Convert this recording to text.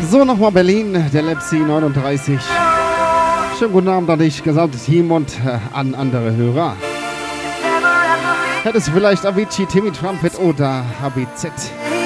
So, nochmal Berlin, der Lepsi 39. Schönen guten Abend an dich, gesamtes Team und an andere Hörer. Hättest du vielleicht Avicii, Timmy Trumpet oder HBZ?